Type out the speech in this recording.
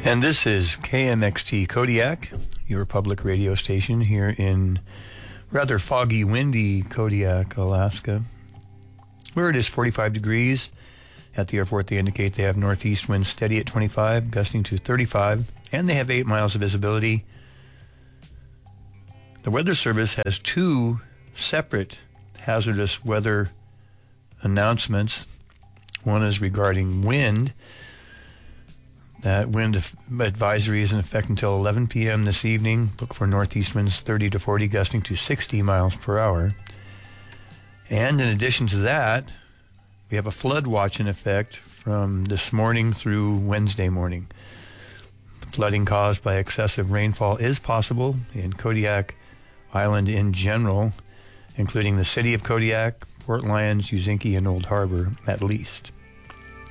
And this is KMXT Kodiak, your public radio station here in rather foggy, windy Kodiak, Alaska, where it is 45 degrees. At the airport, they indicate they have northeast winds steady at 25, gusting to 35, and they have 8 miles of visibility. The Weather Service has 2 separate hazardous weather announcements. One is regarding wind. That wind advisory is in effect until 11 p.m. this evening. Look for northeast winds 30 to 40, gusting to 60 miles per hour. And in addition to that, we have a flood watch in effect from this morning through Wednesday morning. Flooding caused by excessive rainfall is possible in Kodiak Island in general, including the city of Kodiak, Port Lions, Uzinki, and Old Harbor at least.